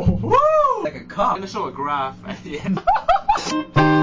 Woo! Like a cup. I'm gonna show a graph at the end.